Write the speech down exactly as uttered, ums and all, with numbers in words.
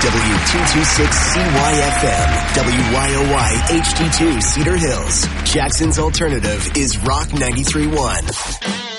W two twenty-six C Y F M, W Y O Y H D two Cedar Hills. Jackson's alternative is Rock ninety-three point one.